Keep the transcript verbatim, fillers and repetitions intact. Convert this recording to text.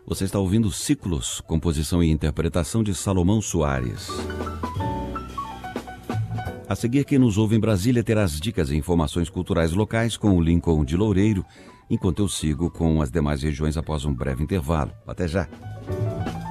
Você está ouvindo Ciclos, composição e interpretação de Salomão Soares. A seguir, quem nos ouve em Brasília terá as dicas e informações culturais locais com o Lincoln de Loureiro, enquanto eu sigo com as demais regiões após um breve intervalo. Até já!